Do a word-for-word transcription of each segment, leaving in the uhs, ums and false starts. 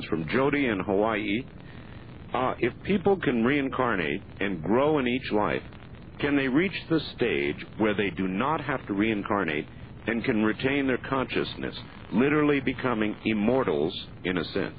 questions from Jody in Hawaii. Uh, if people can reincarnate and grow in each life, can they reach the stage where they do not have to reincarnate and can retain their consciousness, literally becoming immortals in a sense?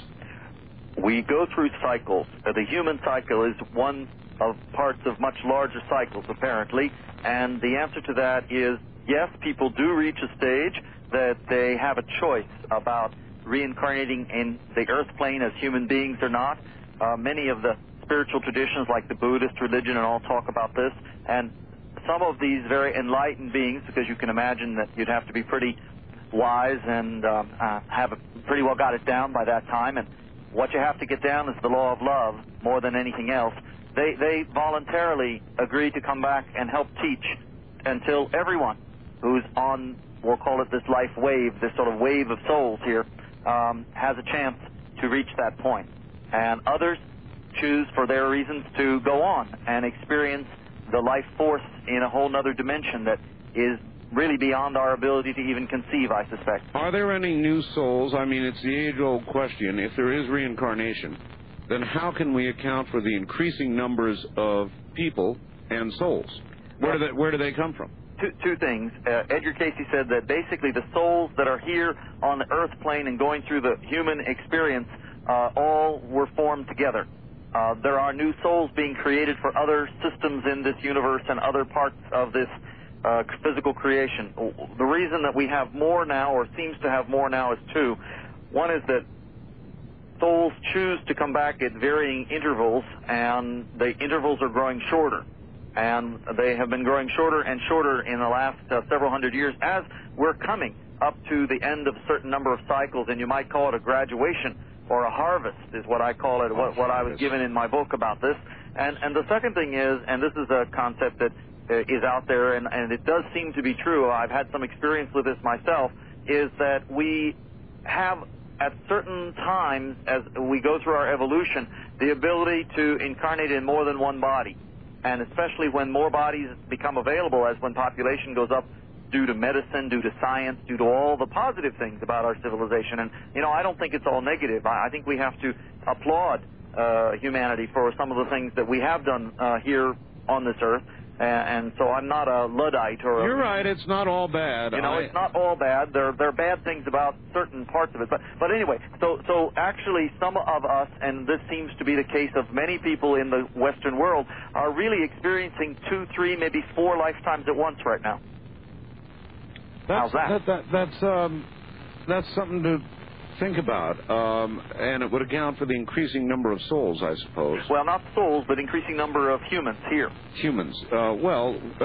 We go through cycles. Uh, the human cycle is one of parts of much larger cycles, apparently, and the answer to that is yes, people do reach a stage that they have a choice about reincarnating in the earth plane as human beings or not. Uh, many of the spiritual traditions, like the Buddhist religion and all, talk about this, and some of these very enlightened beings, because you can imagine that you'd have to be pretty wise and um, uh, have a, pretty well got it down by that time, and what you have to get down is the law of love more than anything else. They, they voluntarily agreed to come back and help teach until everyone who's on, we'll call it this life wave, this sort of wave of souls here, um, has a chance to reach that point. And others choose, for their reasons, to go on and experience the life force in a whole other dimension that is really beyond our ability to even conceive, I suspect. Are there any new souls? I mean, it's the age-old question. If there is reincarnation, then how can we account for the increasing numbers of people and souls? Where do they, where do they come from? Two, two things. Uh, Edgar Casey said that basically the souls that are here on the earth plane and going through the human experience uh, all were formed together. Uh, there are new souls being created for other systems in this universe and other parts of this uh, physical creation. The reason that we have more now, or seems to have more now, is two. One is that souls choose to come back at varying intervals, and the intervals are growing shorter. And they have been growing shorter and shorter in the last uh, several hundred years as we're coming up to the end of a certain number of cycles, and you might call it a graduation or a harvest is what I call it, what, what I was given in my book about this. And, and the second thing is, and this is a concept that uh, is out there, and, and it does seem to be true, I've had some experience with this myself, is that we have at certain times as we go through our evolution the ability to incarnate in more than one body. And especially when more bodies become available, as when population goes up due to medicine, due to science, due to all the positive things about our civilization. And, you know, I don't think it's all negative. I, I think we have to applaud uh, humanity for some of the things that we have done uh, here on this earth. And, and so I'm not a Luddite or a... You're right, it's not all bad. You know, I... it's not all bad. There, there are bad things about certain parts of it. But, but anyway, so, so actually some of us, and this seems to be the case of many people in the Western world, are really experiencing two, three, maybe four lifetimes at once right now. That's, How's that? that, that that's, um, that's something to think about, um, and it would account for the increasing number of souls, I suppose. Well, not souls, but increasing number of humans here. Humans. Uh, well... Uh,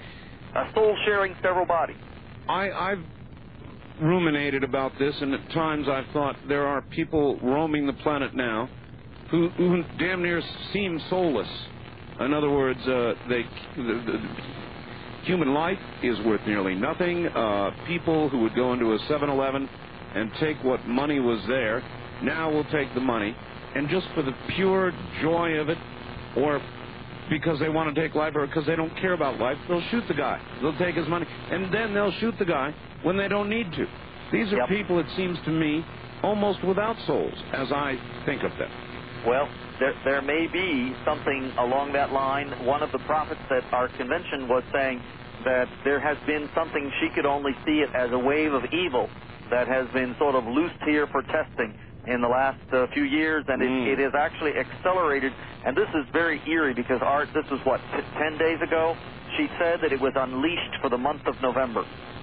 a soul sharing several bodies. I, I've ruminated about this, and at times I've thought there are people roaming the planet now who, who damn near seem soulless. In other words, uh, they... The, the, human life is worth nearly nothing. Uh, people who would go into a seven eleven and take what money was there now will take the money, and just for the pure joy of it, or because they want to take life, or because they don't care about life, they'll shoot the guy. They'll take his money, and then they'll shoot the guy when they don't need to. These are yep. people, it seems to me, almost without souls, as I think of them. Well, there, there may be something along that line. One of the prophets at our convention was saying that there has been something, she could only see it as a wave of evil that has been sort of loosed here for testing in the last uh, few years, and mm. it, it has actually accelerated. And this is very eerie because, Art, this was, what, t- ten days ago? She said that it was unleashed for the month of November.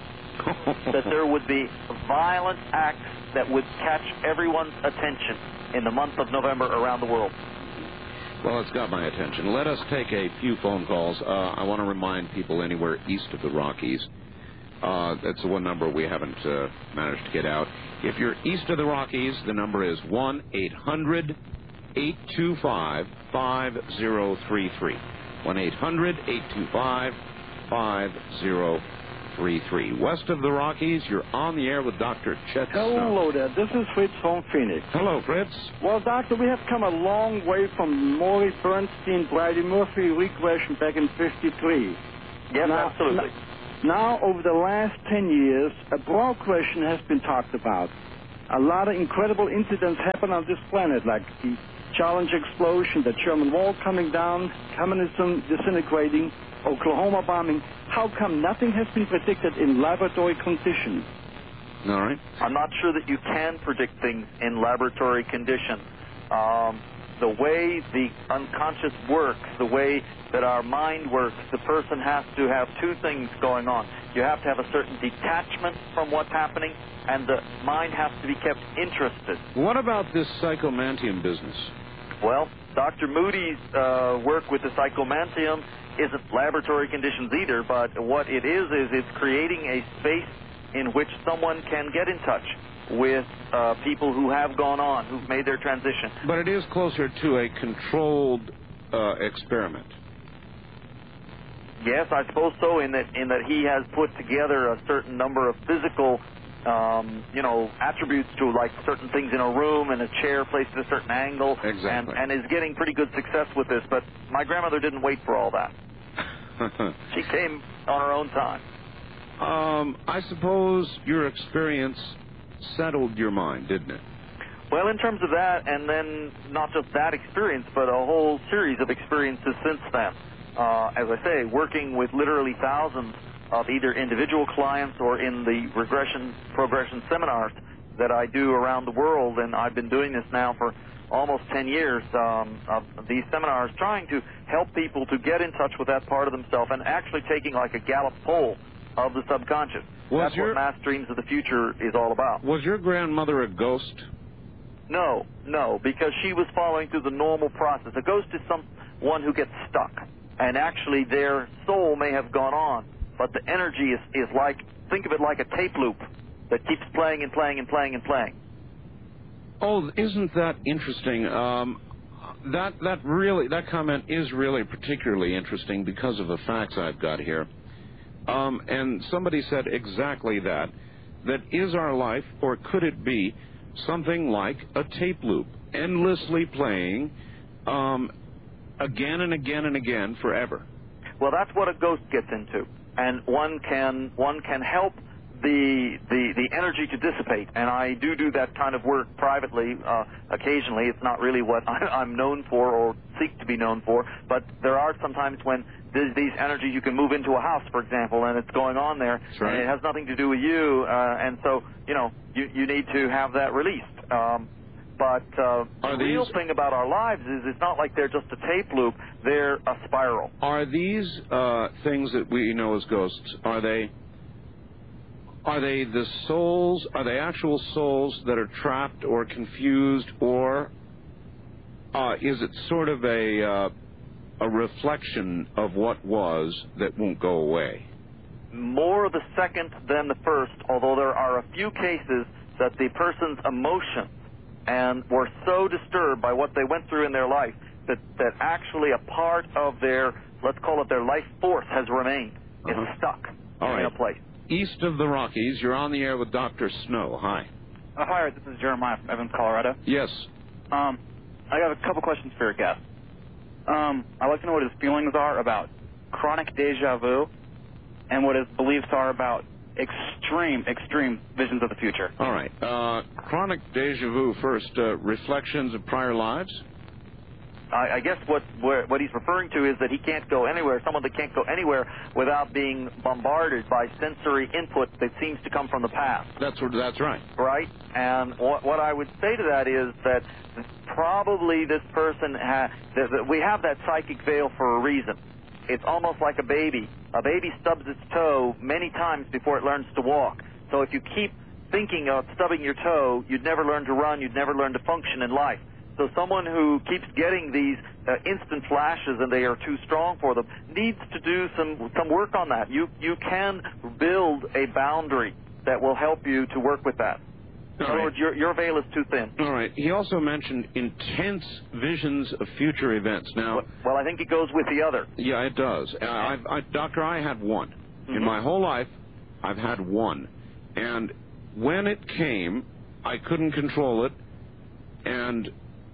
That there would be violent acts that would catch everyone's attention in the month of November around the world. Well, it's got my attention. Let us take a few phone calls. Uh, I want to remind people anywhere east of the Rockies. Uh, that's the one number we haven't uh, managed to get out. If you're east of the Rockies, the number is one eight hundred eight two five five zero three three. one eight hundred eight two five five zero three three. West of the Rockies, you're on the air with Doctor Chet Snow. Hello there. This is Fritz from Phoenix. Hello, Fritz. Well, Doctor, we have come a long way from Maury Bernstein, Brady Murphy regression back in fifty-three. Yes, now, absolutely. Now, over the last ten years, a broad question has been talked about. a lot of incredible incidents happen on this planet, like the Challenge explosion, the German Wall coming down, communism disintegrating, Oklahoma bombing. How come nothing has been predicted in laboratory conditions? All right. I'm not sure that you can predict things in laboratory conditions. Um, the way the unconscious works, the way that our mind works, the person has to have two things going on. You have to have a certain detachment from what's happening, and the mind has to be kept interested. What about this psychomantium business? Well, Doctor Moody's uh, work with the psychomantium isn't laboratory conditions either, but what it is is it's creating a space in which someone can get in touch with uh, people who have gone on, who've made their transition. But it is closer to a controlled uh, experiment. Yes, I suppose so, in that in that he has put together a certain number of physical Um, you know, attributes to, like, certain things in a room and a chair placed at a certain angle. Exactly. And, and is getting pretty good success with this. But my grandmother didn't wait for all that. She came on her own time. Um, I suppose your experience settled your mind, didn't it? Well, in terms of that, and then not just that experience, but a whole series of experiences since then. Uh, as I say, working with literally thousands of either individual clients or in the regression progression seminars that I do around the world, and I've been doing this now for almost ten years, um, of these seminars, trying to help people to get in touch with that part of themselves and actually taking like a Gallup poll of the subconscious. Was That's your, what Mass Dreams of the Future is all about. Was your grandmother a ghost? No, no, because she was following through the normal process. A ghost is someone who gets stuck, and actually their soul may have gone on, but the energy is, is like, think of it like a tape loop that keeps playing and playing and playing and playing. Oh, isn't that interesting? Um, that that really that comment is really particularly interesting because of the facts I've got here. Um, and somebody said exactly that. That is our life, or could it be something like a tape loop, endlessly playing, um, again and again and again forever? Well, that's what a ghost gets into, and one can one can help the the the energy to dissipate, and I do do that kind of work privately uh, occasionally. It's not really what I, I'm known for or seek to be known for, but there are sometimes when th- these energies, you can move into a house, for example, and it's going on there, right. and it has nothing to do with you, uh, and so you know you you need to have that released. Um, But uh, the these, real thing about our lives is it's not like they're just a tape loop, they're a spiral. Are these uh, things that we know as ghosts, are they are they the souls, are they actual souls that are trapped or confused, or uh, is it sort of a, uh, a reflection of what was that won't go away? More the second than the first, although there are a few cases that the person's emotions and were so disturbed by what they went through in their life that, that actually a part of their, let's call it their life force, has remained. Uh-huh. It's stuck All in right. a place. East of the Rockies, you're on the air with Doctor Snow. Hi. Uh, hi, this is Jeremiah from Evans, Colorado. Yes. Um, I got a couple questions for your guest. Um, I'd like to know what his feelings are about chronic deja vu and what his beliefs are about extreme, extreme visions of the future. All right. Uh, chronic deja vu first. Uh, reflections of prior lives? I, I guess what what he's referring to is that he can't go anywhere, someone that can't go anywhere without being bombarded by sensory input that seems to come from the past. That's what, that's right. Right? And what, what I would say to that is that probably this person, ha- that, that we have that psychic veil for a reason. It's almost like a baby. A baby stubs its toe many times before it learns to walk. So if you keep thinking of stubbing your toe, you'd never learn to run, you'd never learn to function in life. So someone who keeps getting these uh, instant flashes and they are too strong for them needs to do some some work on that. You you can build a boundary that will help you to work with that. In All other right. words, your, your veil is too thin. All right. He also mentioned intense visions of future events. Now, Well, I think it goes with the other. yeah, it does. Uh, I've, I, Doctor, I had one. Mm-hmm. In my whole life, I've had one. And when it came, I couldn't control it. And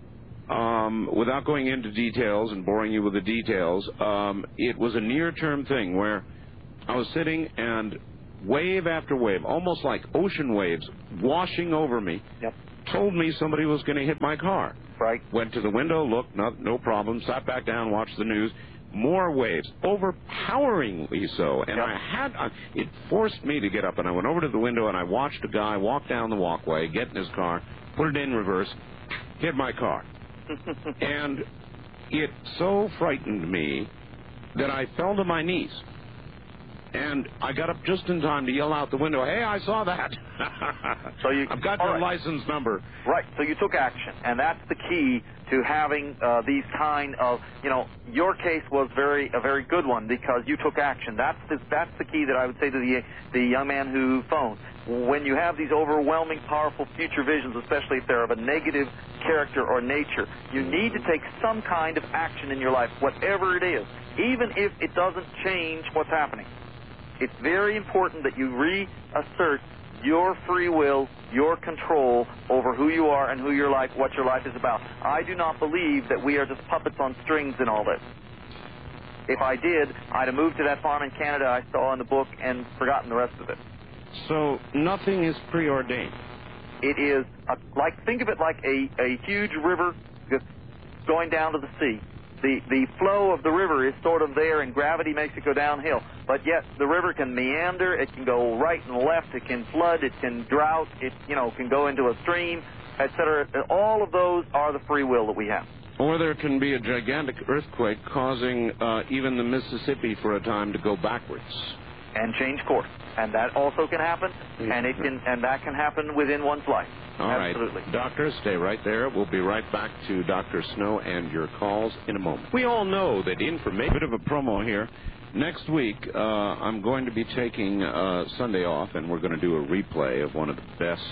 um, without going into details and boring you with the details, um, it was a near-term thing where I was sitting and wave after wave, almost like ocean waves, washing over me. Yep. Told me somebody was going to hit my car. Right. Went to the window, looked, no, no problem, sat back down, watched the news. More waves, overpoweringly so. And yep. I had, uh, it forced me to get up, and I went over to the window, and I watched a guy walk down the walkway, get in his car, put it in reverse, hit my car. And it so frightened me that I fell to my knees. And I got up just in time to yell out the window, "Hey, I saw that." So you, I've got your right. license number. Right. So you took action, and that's the key to having uh, these kind of, you know, your case was very a very good one because you took action. That's the, that's the key that I would say to the the young man who phoned. When you have these overwhelming, powerful future visions, especially if they're of a negative character or nature, you need to take some kind of action in your life, whatever it is, even if it doesn't change what's happening. It's very important that you reassert your free will, your control over who you are and who your life, what your life is about. I do not believe that we are just puppets on strings in all this. If I did, I'd have moved to that farm in Canada I saw in the book and forgotten the rest of it. So nothing is preordained. It is a, like think of it like a, a huge river that's going down to the sea. The the flow of the river is sort of there, and gravity makes it go downhill. But yet the river can meander. It can go right and left. It can flood. It can drought. It you know can go into a stream, et cetera. All of those are the free will that we have. Or there can be a gigantic earthquake causing uh, even the Mississippi for a time to go backwards and change course, and that also can happen, and it can and that can happen within one's life. All Absolutely. right, doctor, stay right there. We'll be right back to Doctor Snow and your calls in a moment. We all know that information. Bit of a promo here. Next week, uh, I'm going to be taking uh, Sunday off, and we're going to do a replay of one of the best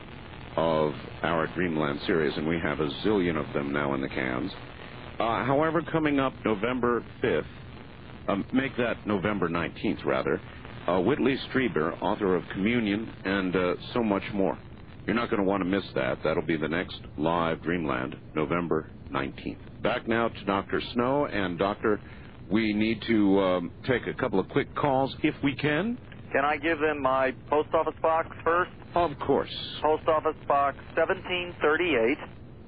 of our Dreamland series, and we have a zillion of them now in the cans. Uh, however, coming up November fifth, um, make that November nineteenth, rather, uh, Whitley Strieber, author of Communion, and uh, so much more. You're not going to want to miss that. That'll be the next live Dreamland, November nineteenth. Back now to Doctor Snow, and Doctor, we need to um, take a couple of quick calls, if we can. Can I give them my post office box first? Of course. Post office box seventeen thirty-eight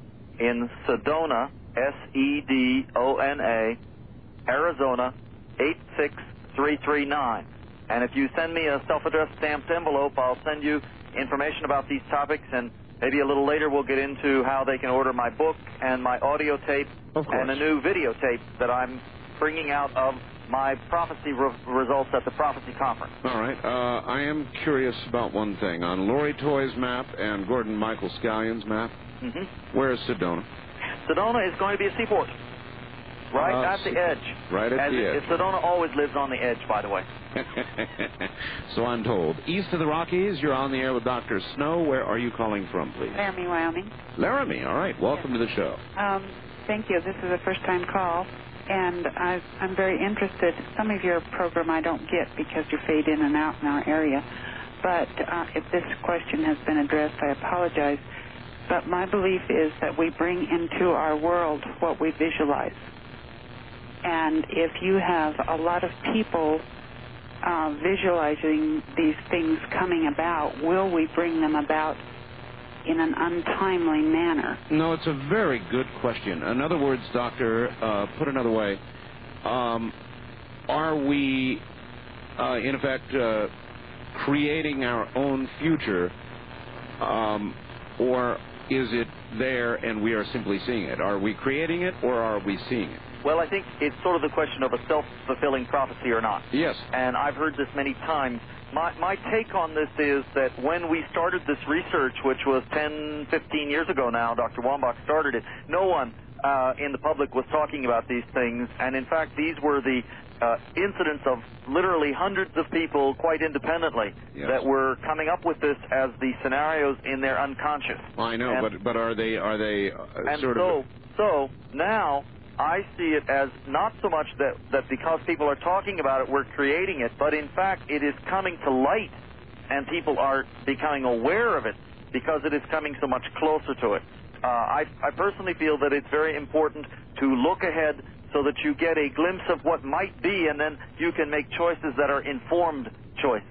in Sedona, S E D O N A, Arizona, eight six three three nine. And if you send me a self-addressed stamped envelope, I'll send you information about these topics, and maybe a little later we'll get into how they can order my book and my audio tape and a new videotape that I'm bringing out of my prophecy re- results at the Prophecy Conference. All right. Uh, I am curious about one thing. On Lori Toy's map and Gordon Michael Scallion's map, mm-hmm. where is Sedona? Sedona is going to be a seaport. Right uh, at the edge. Right at As the it, edge. Sedona always lives on the edge, by the way. So I'm told. East of the Rockies, you're on the air with Doctor Snow. Where are you calling from, please? Laramie, Wyoming. Laramie, all right. Welcome yes. to the show. Um, thank you. This is a first-time call, and I've, I'm very interested. Some of your program I don't get because you fade in and out in our area. But uh, if this question has been addressed, I apologize. But my belief is that we bring into our world what we visualize. And if you have a lot of people uh, visualizing these things coming about, will we bring them about in an untimely manner? No, it's a very good question. In other words, Doctor, uh, put another way, um, are we, uh, in effect, uh, creating our own future, um, or is it there and we are simply seeing it? Are we creating it, or are we seeing it? Well, I think it's sort of the question of a self-fulfilling prophecy or not. Yes. And I've heard this many times. My, my take on this is that when we started this research, which was ten, fifteen years ago now, Doctor Wambach started it, no one uh, in the public was talking about these things. And, in fact, these were the uh, incidents of literally hundreds of people quite independently yes. that were coming up with this as the scenarios in their unconscious. Well, I know, and, but but are they, are they uh, and sort so, of... So now I see it as not so much that, that because people are talking about it, we're creating it, but in fact it is coming to light, and people are becoming aware of it because it is coming so much closer to it. Uh, I, I personally feel that it's very important to look ahead so that you get a glimpse of what might be, and then you can make choices that are informed choices.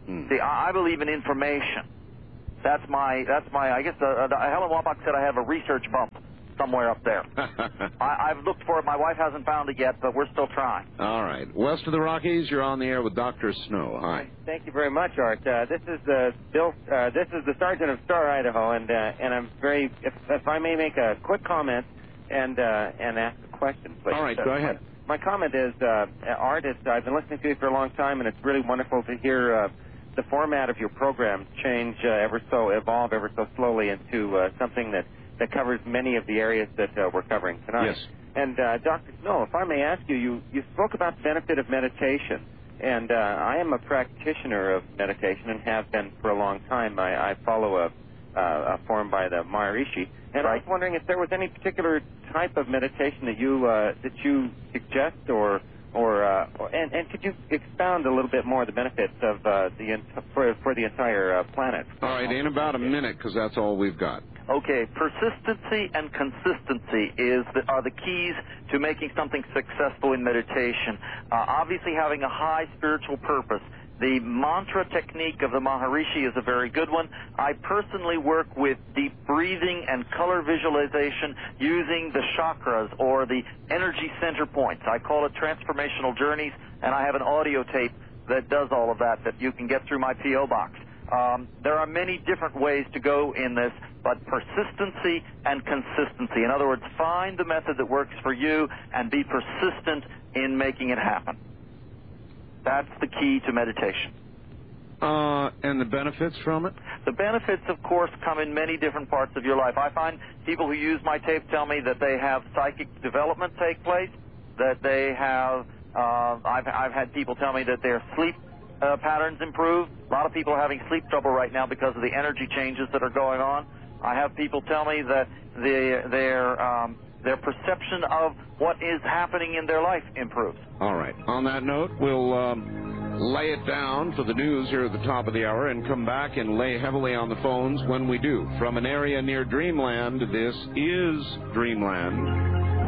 Hmm. See, I, I believe in information. That's my, that's my, I guess, uh, uh, Helen Wambach said I have a research bump somewhere up there. I, I've looked for it. My wife hasn't found it yet, but we're still trying. All right. West of the Rockies, you're on the air with Doctor Snow. Hi. Thank you very much, Art. Uh, this is uh, Bill. Uh, this is the Sergeant of Star, Idaho, and uh, and I'm very. If, if I may make a quick comment and uh, and ask a question, please. All right, uh, go ahead. My, my comment is, uh, Art. It's, I've been listening to you for a long time, and it's really wonderful to hear uh, the format of your program change uh, ever so evolve ever so slowly into uh, something that. that covers many of the areas that uh, we're covering tonight. Yes. And uh, Doctor Snow, if I may ask you, you, you spoke about the benefit of meditation, and uh, I am a practitioner of meditation and have been for a long time. I, I follow a, uh, a form by the Maharishi, and I was wondering if there was any particular type of meditation that you uh, that you suggest, or or, uh, or and, and could you expound a little bit more the benefits of uh, the ent- for for the entire uh, planet? All right, in about a minute, because that's all we've got. Okay, persistency and consistency is the, are the keys to making something successful in meditation. Uh, obviously, having a high spiritual purpose. The mantra technique of the Maharishi is a very good one. I personally work with deep breathing and color visualization using the chakras or the energy center points. I call it transformational journeys, and I have an audio tape that does all of that that you can get through my P O box. Um, there are many different ways to go in this, but persistency and consistency. In other words, find the method that works for you and be persistent in making it happen. That's the key to meditation. Uh, and the benefits from it? The benefits, of course, come in many different parts of your life. I find people who use my tape tell me that they have psychic development take place, that they have, uh, I've, I've had people tell me that their sleep Uh, patterns improve. A lot of people are having sleep trouble right now because of the energy changes that are going on. I have people tell me that the, their um, their perception of what is happening in their life improves. All right. On that note, we'll um, lay it down for the news here at the top of the hour and come back and lay heavily on the phones when we do. From an area near Dreamland, this is Dreamland.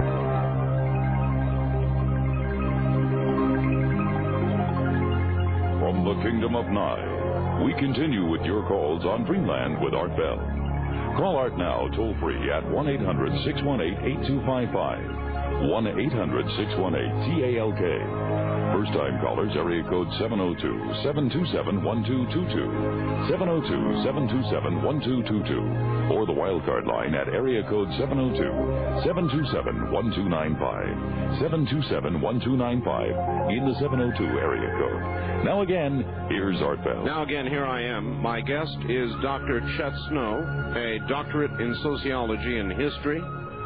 From the Kingdom of Nye, we continue with your calls on Dreamland with Art Bell. Call Art now toll-free at one eight hundred six one eight eight two five five, one eight hundred six one eight T A L K. First-time callers, area code seven oh two, seven two seven, one two two two, seven oh two, seven two seven, one two two two, or the wildcard line at area code seven oh two, seven two seven, one two nine five, seven two seven, one two nine five in the seven oh two area code. Now again, here's Art Bell. Now again, here I am. My guest is Doctor Chet Snow, a doctorate in sociology and history.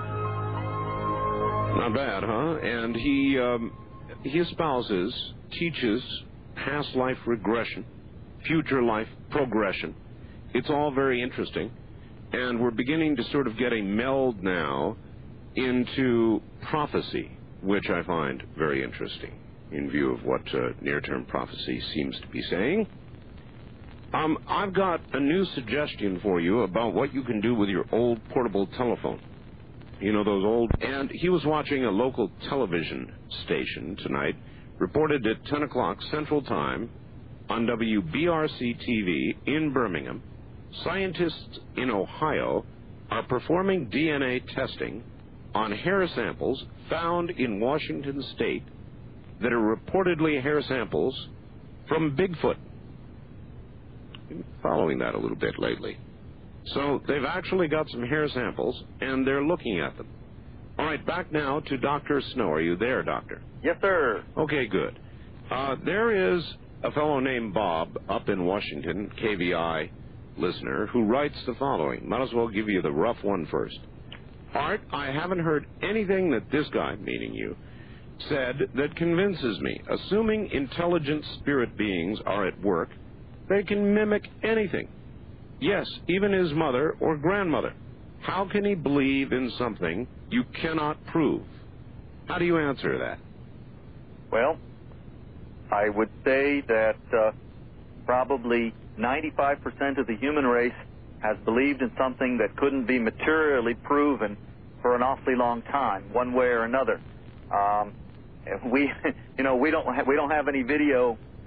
Not bad, huh? And he um, he espouses, teaches past life regression, future life progression. It's all very interesting. And we're beginning to sort of get a meld now into prophecy, which I find very interesting in view of what uh, near-term prophecy seems to be saying. Um, I've got a new suggestion for you about what you can do with your old portable telephone. You know, those old... And he was watching a local television station tonight, reported at ten o'clock Central Time on W B R C T V in Birmingham. Scientists in Ohio are performing D N A testing on hair samples found in Washington State that are reportedly hair samples from Bigfoot. Been following that a little bit lately. So they've actually got some hair samples, and they're looking at them. All right, back now to Doctor Snow. Are you there, Doctor? Yes, sir. Okay, good. Uh, there is a fellow named Bob up in Washington, K V I listener, who writes the following. Might as well give you the rough one first. Art, I haven't heard anything that this guy, meaning you, said that convinces me. Assuming intelligent spirit beings are at work, they can mimic anything. Yes, even his mother or grandmother. How can he believe in something you cannot prove? How do you answer that? Well, I would say that uh, probably ninety-five percent of the human race has believed in something that couldn't be materially proven for an awfully long time, one way or another. Um, we, you know, we don't ha- we don't have any video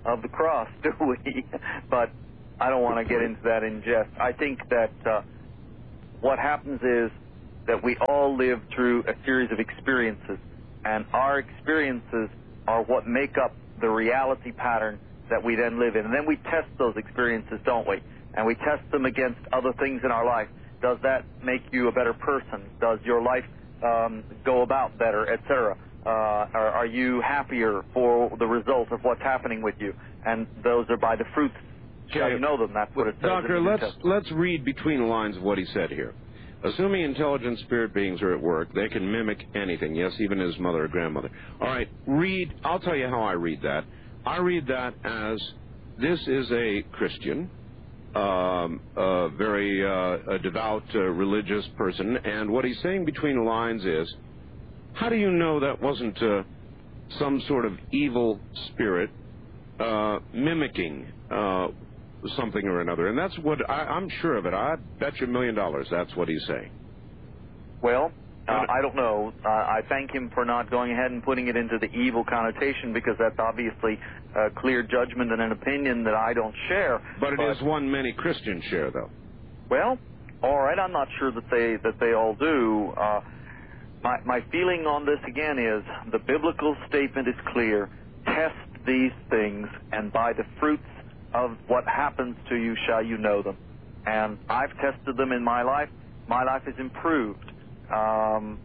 of the cross, do we? But I don't want to get into that in jest. I think that uh, what happens is that we all live through a series of experiences, and our experiences are what make up the reality pattern that we then live in. And then we test those experiences, don't we? And we test them against other things in our life. Does that make you a better person? Does your life um, go about better, et cetera? Uh, are, are you happier for the result of what's happening with you? And those are by the fruits. Shall you know them? That's what it says. Doctor, let's let's read between the lines of what he said here. Assuming intelligent spirit beings are at work, they can mimic anything. Yes, even his mother or grandmother. All right, read. I'll tell you how I read that. I read that as this is a Christian, um, a very uh, a devout, uh, religious person, and what he's saying between the lines is, how do you know that wasn't uh, some sort of evil spirit uh, mimicking uh, something or another? And that's what I, I'm sure of it. I bet you a million dollars that's what he's saying. Well, uh, I don't know. Uh, I thank him for not going ahead and putting it into the evil connotation, because that's obviously a clear judgment and an opinion that I don't share. But it but, is one many Christians share, though. Well, all right. I'm not sure that they that they all do. Uh, my my feeling on this again is the biblical statement is clear. Test these things, and by the fruits of what happens to you shall you know them. And I've tested them in my life. My life has improved. Um,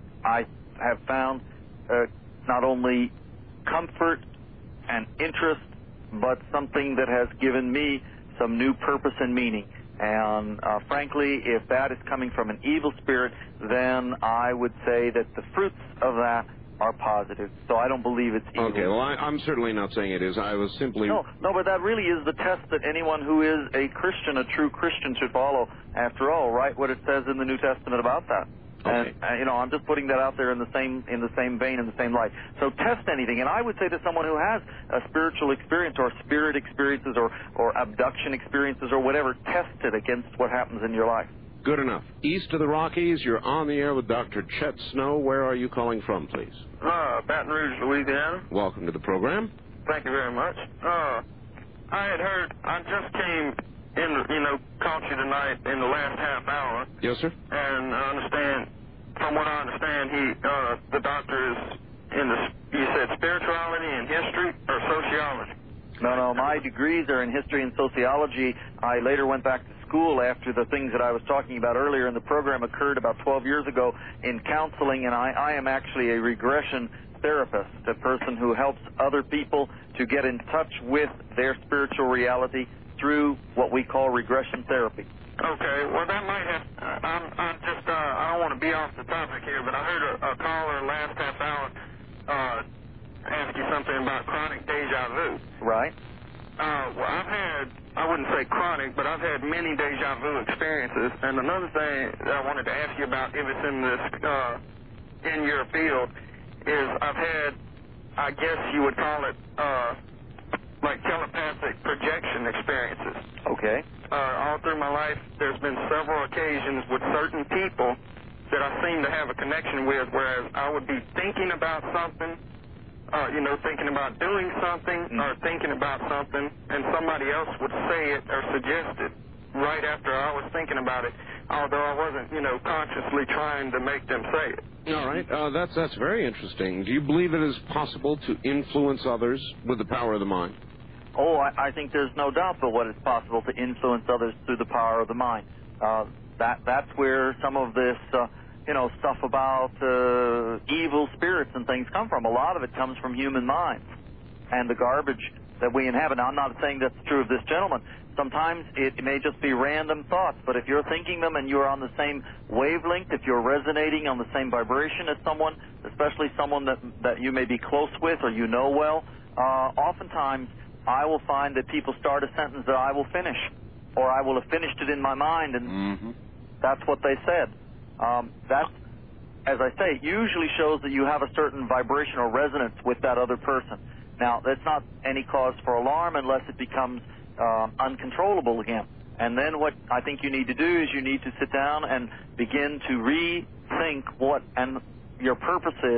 I have found uh, not only comfort and interest, but something that has given me some new purpose and meaning. And uh, frankly, if that is coming from an evil spirit, then I would say that the fruits of that are positive. So I don't believe it's evil. Okay, well, I, I'm certainly not saying it is. I was simply... No, no, but that really is the test that anyone who is a Christian, a true Christian, should follow. After all, right, what it says in the New Testament about that. Okay. And, uh, you know, I'm just putting that out there in the same in the same vein, in the same light. So test anything. And I would say to someone who has a spiritual experience or spirit experiences or, or abduction experiences or whatever, test it against what happens in your life. Good enough. East of the Rockies, you're on the air with Doctor Chet Snow. Where are you calling from, please? Uh, Baton Rouge, Louisiana. Welcome to the program. Thank you very much. Uh, I had heard, I just came in, you know, caught you tonight in the last half hour. Yes, sir. And I understand, from what I understand, he, uh, the doctor is in the, you said spirituality and history or sociology? No, no, my degrees are in history and sociology. I later went back to school after the things that I was talking about earlier in the program occurred about twelve years ago in counseling, and I, I am actually a regression therapist, a person who helps other people to get in touch with their spiritual reality through what we call regression therapy. Okay, well, that might have, uh, I'm, I'm just, uh, I don't want to be off the topic here, but I heard a, a caller last half hour uh, ask you something about chronic deja vu. Right. Uh, well, I've had, I wouldn't say chronic, but I've had many deja vu experiences. And another thing that I wanted to ask you about, if it's in this, uh, in your field, is I've had, I guess you would call it, uh, like telepathic projection experiences. Okay. Uh, all through my life, there's been several occasions with certain people that I seem to have a connection with, whereas I would be thinking about something, Uh, you know, thinking about doing something mm. or thinking about something, and somebody else would say it or suggest it right after I was thinking about it, although I wasn't, you know, consciously trying to make them say it. All right. Uh, that's, that's very interesting. Do you believe it is possible to influence others with the power of the mind? Oh, I, I think there's no doubt but what it's possible to influence others through the power of the mind. Uh, that That's where some of this... Uh, you know, stuff about uh, evil spirits and things come from. A lot of it comes from human minds and the garbage that we inhabit. Now, I'm not saying that's true of this gentleman. Sometimes it may just be random thoughts, but if you're thinking them and you're on the same wavelength, if you're resonating on the same vibration as someone, especially someone that, that you may be close with or you know well, uh, oftentimes I will find that people start a sentence that I will finish, or I will have finished it in my mind, and mm-hmm. that's what they said. Um, that, as I say, usually shows that you have a certain vibrational resonance with that other person. Now, that's not any cause for alarm unless it becomes uh, uncontrollable again. And then what I think you need to do is you need to sit down and begin to rethink what and your purpose is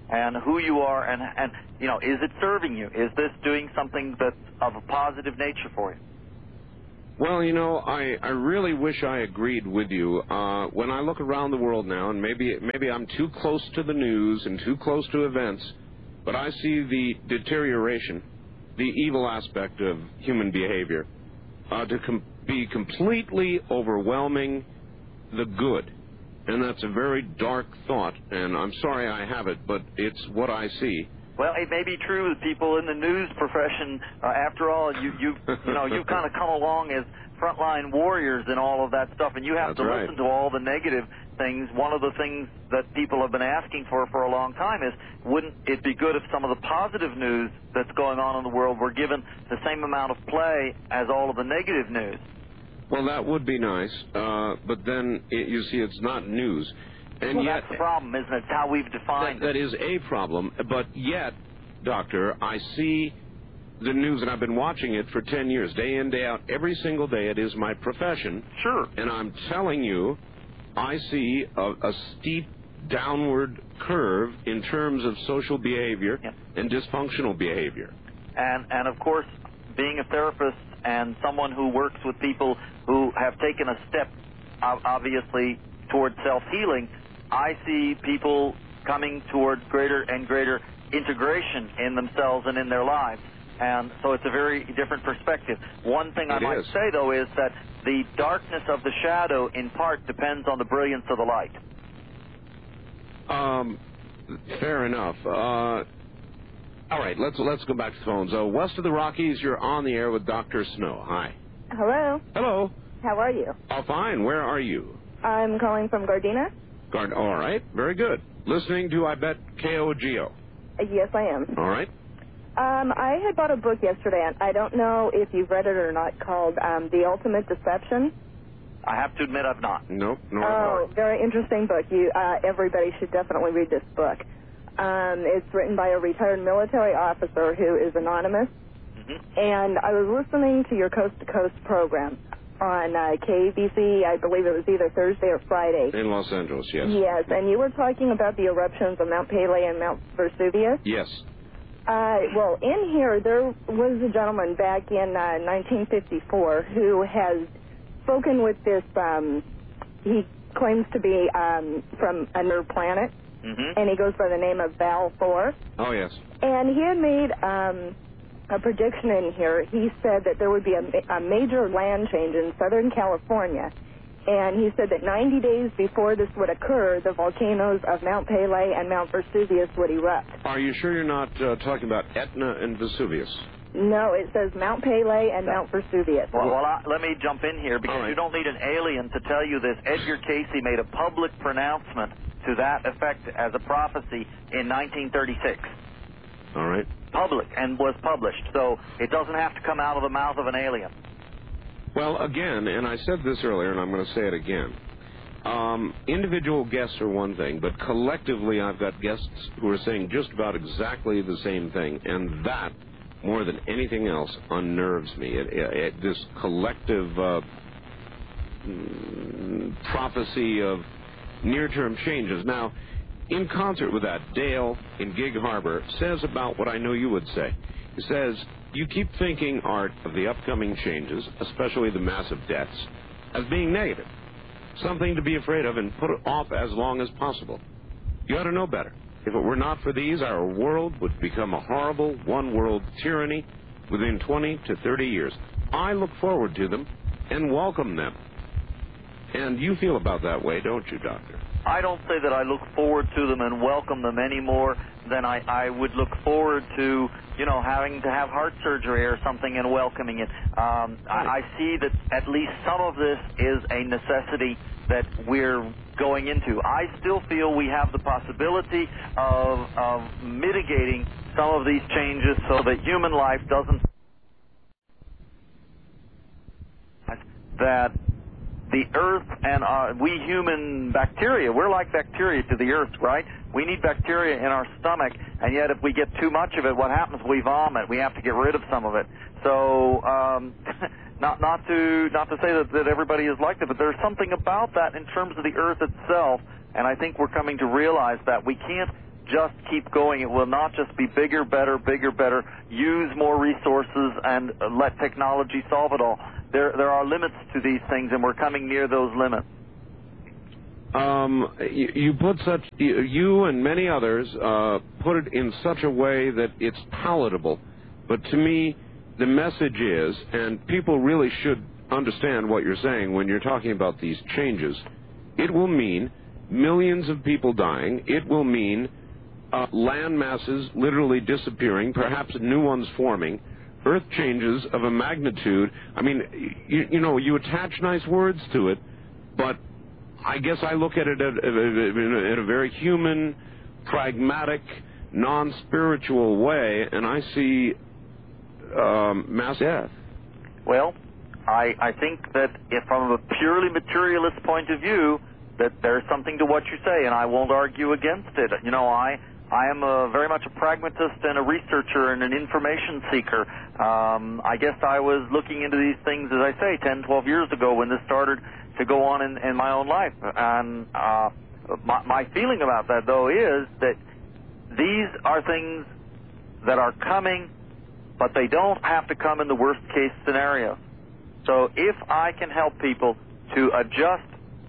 and who you are, and, and you know, is it serving you? Is this doing something that's of a positive nature for you? Well, you know, I, I really wish I agreed with you. Uh, when I look around the world now, and maybe maybe I'm too close to the news and too close to events, but I see the deterioration, the evil aspect of human behavior, uh, to com- be completely overwhelming the good. And that's a very dark thought, and I'm sorry I have it, but it's what I see. Well, it may be true that people in the news profession, uh, after all, you you you know you kind of come along as frontline warriors and all of that stuff, and you have That's to right. listen to all the negative things. One of the things that people have been asking for for a long time is, wouldn't it be good if some of the positive news that's going on in the world were given the same amount of play as all of the negative news? Well, that would be nice, uh, but then it, you see, it's not news. And well, yet, that's the problem, isn't it? It's how we've defined that, it. that is a problem, but yet, Doctor, I see the news, and I've been watching it for ten years, day in, day out, every single day. It is my profession. Sure. And I'm telling you, I see a, a steep downward curve in terms of social behavior yeah. and dysfunctional behavior. And, and, of course, being a therapist and someone who works with people who have taken a step, obviously, towards self-healing, I see people coming towards greater and greater integration in themselves and in their lives. And so it's a very different perspective. One thing I It might is. say, though, is that the darkness of the shadow, in part, depends on the brilliance of the light. Um, fair enough. Uh, all right, let's let's go back to the phones. Uh, west of the Rockies, you're on the air with Doctor Snow. Hi. Hello. Hello. How are you? Oh, fine. Where are you? I'm calling from Gardena. Gard- all right. Very good. Listening to, I bet, K O G O. Uh, yes, I am. All right. Um, I had bought a book yesterday, and I don't know if you've read it or not, called um, The Ultimate Deception. I have to admit I've not. Nope. No. Oh, very interesting book. You, uh, everybody should definitely read this book. Um, it's written by a retired military officer who is anonymous. Mm-hmm. And I was listening to your Coast to Coast program on uh, K B C. I believe it was either Thursday or Friday. In Los Angeles, yes. Yes, and you were talking about the eruptions of Mount Pelee and Mount Vesuvius. Yes. Uh, well, in here, there was a gentleman back in uh, nineteen fifty-four who has spoken with this, um, he claims to be um, from another planet, mm-hmm. and he goes by the name of Val Thor. Oh, yes. And he had made um, a prediction in here. He said that there would be a, a major land change in Southern California. And he said that ninety days before this would occur, the volcanoes of Mount Pelee and Mount Vesuvius would erupt. Are you sure you're not uh, talking about Etna and Vesuvius? No, it says Mount Pelee and Mount Vesuvius. Well, well I, let me jump in here, because right. you don't need an alien to tell you this. Edgar Casey made a public pronouncement to that effect as a prophecy in nineteen thirty-six. All right. Public, and was published. So it doesn't have to come out of the mouth of an alien. Well, again, and I said this earlier, and I'm going to say it again. Um, individual guests are one thing, but collectively I've got guests who are saying just about exactly the same thing, and that, more than anything else, unnerves me. It, it, it, this collective uh, mm, prophecy of near-term changes. Now, in concert with that, Dale in Gig Harbor says about what I know you would say. He says, you keep thinking, Art, of the upcoming changes, especially the massive debts, as being negative, something to be afraid of and put it off as long as possible. You ought to know better. If it were not for these, our world would become a horrible one-world tyranny within twenty to thirty years. I look forward to them and welcome them. And you feel about that way, don't you, Doctor? I don't say that I look forward to them and welcome them any more than I, I would look forward to, you know, having to have heart surgery or something and welcoming it. Um, I, I see that at least some of this is a necessity that we're going into. I still feel we have the possibility of, of mitigating some of these changes so that human life doesn't... that the earth and uh, we human bacteria, we're like bacteria to the earth, right? We need bacteria in our stomach, and yet if we get too much of it, what happens? We vomit. We have to get rid of some of it. So, um, not not to not to say that, that everybody is like that, but there's something about that in terms of the earth itself, and I think we're coming to realize that we can't just keep going. It will not just be bigger, better, bigger, better, use more resources, and uh, let technology solve it all. There, there are limits to these things, and we're coming near those limits. Um, you, you put such, you, you and many others uh, put it in such a way that it's palatable. But to me, the message is, and people really should understand what you're saying when you're talking about these changes, it will mean millions of people dying. It will mean uh, land masses literally disappearing, perhaps new ones forming, earth changes of a magnitude. I mean, you, you know, you attach nice words to it, but I guess I look at it at, at, in a very human, pragmatic, non-spiritual way, and I see um, mass death. Well, I, I think that if from a purely materialist point of view, that there's something to what you say, and I won't argue against it. You know, I I am a, very much a pragmatist and a researcher and an information seeker. Um, I guess I was looking into these things, as I say, ten, twelve years ago when this started to go on in, in my own life. And uh, my, my feeling about that, though, is that these are things that are coming, but they don't have to come in the worst-case scenario. So if I can help people to adjust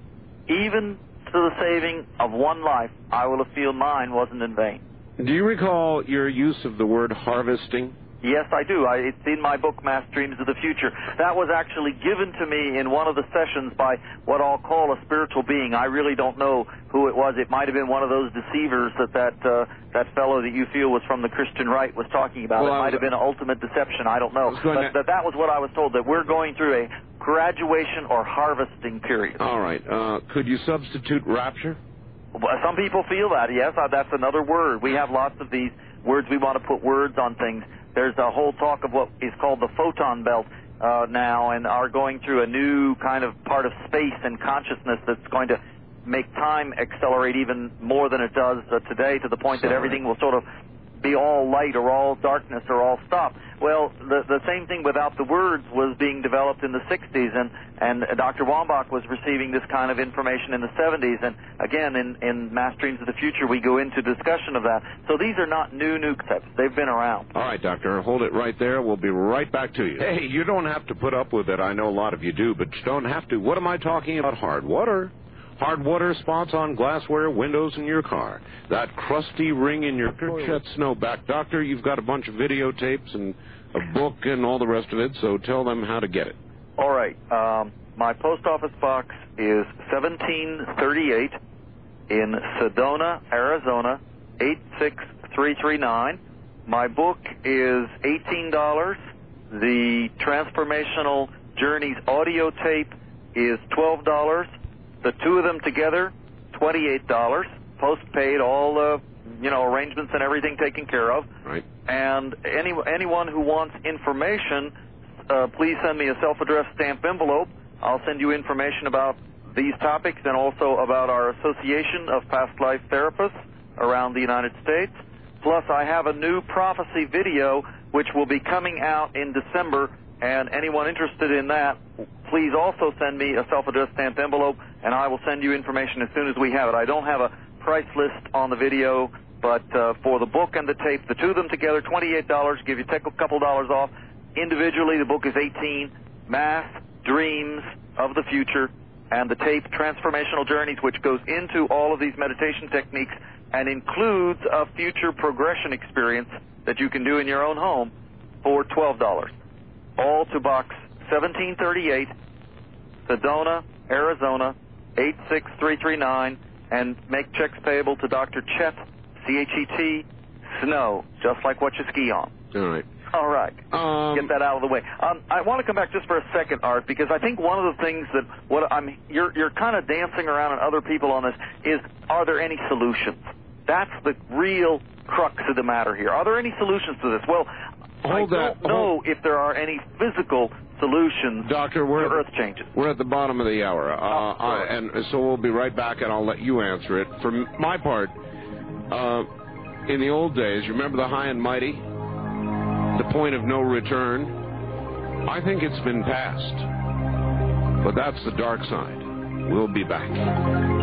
even to the saving of one life, I will feel mine wasn't in vain. Do you recall your use of the word harvesting? Yes, I do. I, it's in my book, Mass Dreams of the Future. That was actually given to me in one of the sessions by what I'll call a spiritual being. I really don't know who it was. It might have been one of those deceivers that that, uh, that fellow that you feel was from the Christian right was talking about. Well, it might have been an ultimate deception. I don't know. But to... that, that was what I was told, that we're going through a graduation or harvesting period. All right. Uh, could you substitute rapture? Well, some people feel that, yes. Uh, that's another word. We have lots of these words. We want to put words on things. There's a whole talk of what is called the photon belt uh, now, and are going through a new kind of part of space and consciousness that's going to make time accelerate even more than it does uh, today, to the point Sorry. that everything will sort of be all light or all darkness or all stop. Well, the the same thing without the words was being developed in the sixties, and, and Doctor Wambach was receiving this kind of information in the seventies. And again, in, in Mass Dreams of the Future, we go into discussion of that. So these are not new, new concepts. They've been around. All right, Doctor, hold it right there. We'll be right back to you. Hey, you don't have to put up with it. I know a lot of you do, but you don't have to. What am I talking about? Hard water. Hard water spots on glassware, windows in your car. That crusty ring in your Shed Snow back. Doctor, you've got a bunch of videotapes and a book and all the rest of it, so tell them how to get it. All right. Um, my post office box is seventeen thirty-eight in Sedona, Arizona, eight six three three nine. My book is eighteen dollars. The Transformational Journeys audio tape is twelve dollars. The two of them together, twenty-eight dollars. Post-paid, all the, you know, arrangements and everything taken care of. Right. And any anyone who wants information, uh, please send me a self-addressed stamped envelope. I'll send you information about these topics and also about our Association of Past Life Therapists around the United States. Plus, I have a new prophecy video which will be coming out in December, and anyone interested in that, please also send me a self-addressed stamped envelope, and I will send you information as soon as we have it. I don't have a price list on the video, but uh, for the book and the tape, the two of them together, twenty-eight dollars, give you a couple dollars off. Individually, the book is eighteen dollars. Mass Dreams of the Future, and the tape Transformational Journeys, which goes into all of these meditation techniques and includes a future progression experience that you can do in your own home for twelve dollars. All to box seventeen thirty-eight, Sedona, Arizona, eight six three three nine, and make checks payable to Doctor Chet, C H E T, Snow, just like what you ski on. All right. All right. Um, Get that out of the way. Um, I want to come back just for a second, Art, because I think one of the things that what I'm you're you're kind of dancing around and other people on this is, are there any solutions? That's the real crux of the matter here. Are there any solutions to this? Well, Hold I that. don't know Hold. if there are any physical solutions Doctor, we're to Earth changes. We're at the bottom of the hour, uh, oh, I, and so we'll be right back, and I'll let you answer it. For my part, uh, in the old days, you remember the high and mighty, the point of no return? I think it's been passed, but that's the dark side. We'll be back.